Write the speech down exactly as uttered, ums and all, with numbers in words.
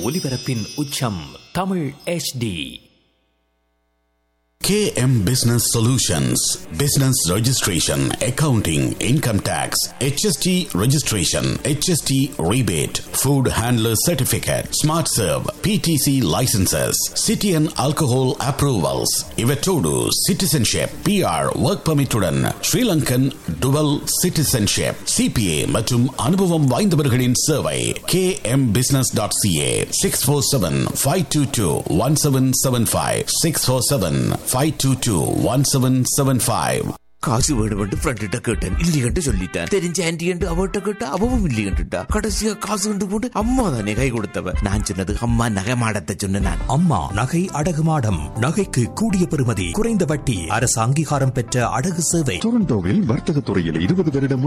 ஒலிபரப்பின் உச்சம் Tamil H D. K M Business Solutions, Business Registration, Accounting, Income Tax, H S T Registration, H S T Rebate, Food Handler Certificate, Smart Serve, P T C Licenses, City and Alcohol Approvals, Ivetodu, Citizenship, P R, Work Permit உடன் Sri Lankan Dual Citizenship, C P A மற்றும் அனுபவம் வாய்ந்தவர்களின் சேவை. K M business dot c a six four seven, five two two, one seven seven five six four seven, five two two, one seven seven five. காசு வேணுமென்று ஃப்ரெண்ட்ட கேட்டேன், இல்லையென்று சொல்லிட்டேன். தெரிஞ்ச anti என்று அவட்ட கேட்டா அவவும் இல்லையென்றுட்டா. கடைசியா காசு கொண்டு போட்டு அம்மா தானே கை கொடுத்தவ. நான் சொன்னது அம்மா நகை மாடத்தை சொன்னேன். அம்மா நகை அடகு மாடம். நகைக்கு கூடிய பெறுமதி, குறைந்த வட்டி, அரசு அங்கீகாரம் பெற்ற அடகு சேவை. டொரண்டோவில் வர்த்தக துறையில் இருபது வருடம்